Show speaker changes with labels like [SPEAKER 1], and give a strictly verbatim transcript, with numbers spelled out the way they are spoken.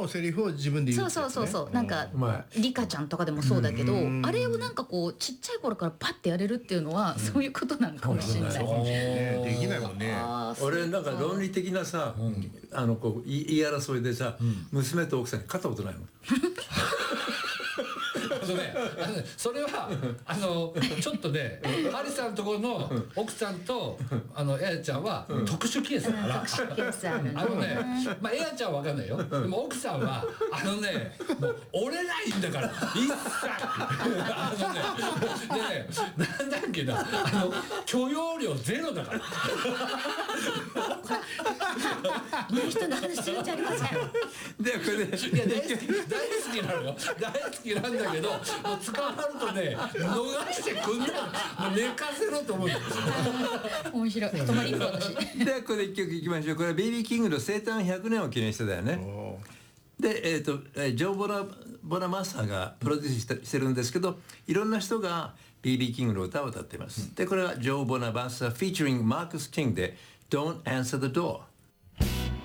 [SPEAKER 1] のセリフを自分で言う、ね、
[SPEAKER 2] そうそうそうそう、なんかリカちゃんとかでもそうだけど、あれをなんかこうちっちゃい頃からパッてやれるっていうのは、うん、そういうことなのかもしれない。
[SPEAKER 1] そうかもしれないね。できないもんね。
[SPEAKER 3] 俺なんか論理的なさ、うん、あのこう言い争いでさ、うん、娘と奥さんに勝ったことないもん。
[SPEAKER 4] あのね、あのね、それはあのちょっとね、ハリさんのところの奥さんとあのエアちゃんは特殊ケースだから、
[SPEAKER 2] 特殊ケースあるね。
[SPEAKER 4] あのね、まあエアちゃんは分かんないよ。でも奥さんはあのね、もう折れないんだから一切。あのね、でね、なんだっけな、あの許容量ゼロだから。
[SPEAKER 2] 見る人の話するんじゃありません。
[SPEAKER 3] でこれで
[SPEAKER 4] いや大好き大好きなのよ。大好きなんだけど、もう捕まるとね逃してくんない。もう寝かせろと思うんですよ。
[SPEAKER 2] 面白い。止まりっぱなし。
[SPEAKER 3] でこれ一曲いきましょう。これは ビービー キングの生誕ひゃくねんを記念してだよね。で、えー、とジョー・ボナ・ボナマッサーがプロデュースしてしてるんですけど、いろんな人が ビービー キングの歌を歌っています。でこれはジョー・ボナマッサー featuring マークス・キングで Don't Answer the Door。